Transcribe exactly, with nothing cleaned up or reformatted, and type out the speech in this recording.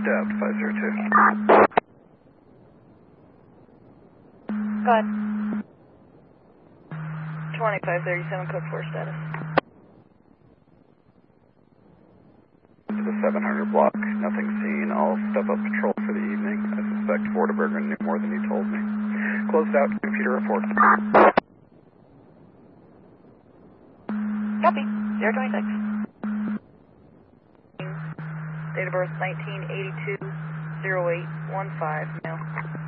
stabbed, five zero two. Go ahead. twenty-five thirty-seven, code four status. To the seven hundred block, nothing seen. I'll step up patrol for the evening. I suspect Vorderberger knew more than he told me. Closed out, computer report. Copy, zero twenty-six. Date of birth nineteen eighty-two, oh eight one five, male.